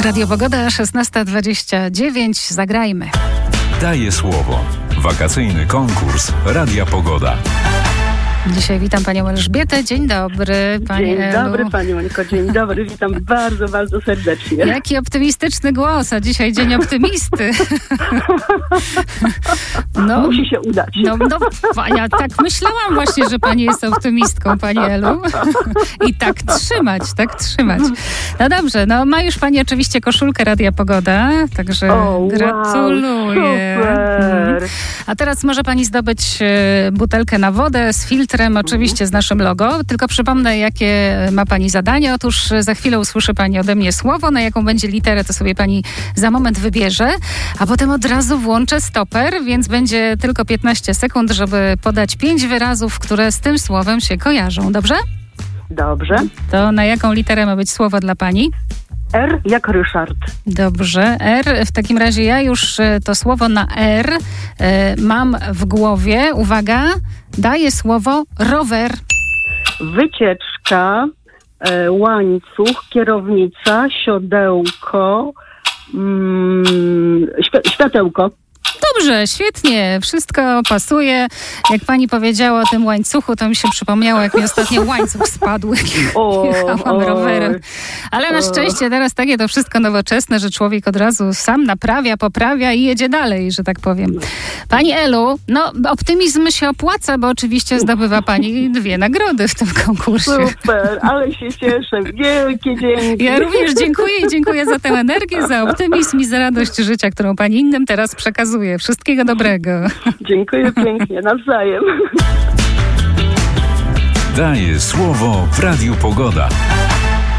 Radio Pogoda 16:29. Zagrajmy. Daję słowo. Wakacyjny konkurs Radia Pogoda. Dzisiaj witam panią Elżbietę. Dzień dobry, pani Dzień Elu. dobry, pani Moniko. Dzień dobry. Witam bardzo, bardzo serdecznie. Jaki optymistyczny głos, a dzisiaj dzień optymisty. Musi się udać. Ja tak myślałam właśnie, że pani jest optymistką, pani Elu. I tak trzymać. No dobrze, ma już pani oczywiście koszulkę Radia Pogoda, także gratuluję. Wow, super. A teraz może pani zdobyć butelkę na wodę z filtrem, oczywiście z naszym logo. Tylko przypomnę, jakie ma pani zadanie. Otóż za chwilę usłyszy pani ode mnie słowo, na jaką będzie literę, to sobie pani za moment wybierze, a potem od razu włączę stoper, więc będzie tylko 15 sekund, żeby podać 5 wyrazów, które z tym słowem się kojarzą. Dobrze? Dobrze. To na jaką literę ma być słowo dla pani? R jak Ryszard. Dobrze, R. W takim razie ja już to słowo na R mam w głowie. Uwaga, daję słowo rower. Wycieczka, łańcuch, kierownica, siodełko, światełko. Dobrze, świetnie, wszystko pasuje. Jak pani powiedziała o tym łańcuchu, to mi się przypomniało, jak mi ostatnio łańcuch spadł, jak jechałam rowerem. Ale na szczęście teraz takie to wszystko nowoczesne, że człowiek od razu sam naprawia, poprawia i jedzie dalej, że tak powiem. Pani Elu, optymizm się opłaca, bo oczywiście zdobywa pani 2 nagrody w tym konkursie. Super, ale się cieszę. Wielkie dzięki. Ja również dziękuję za tę energię, za optymizm i za radość życia, którą pani innym teraz przekazuje. Wszystkiego dobrego. Dziękuję pięknie, nawzajem. Daję słowo w Radiu Pogoda.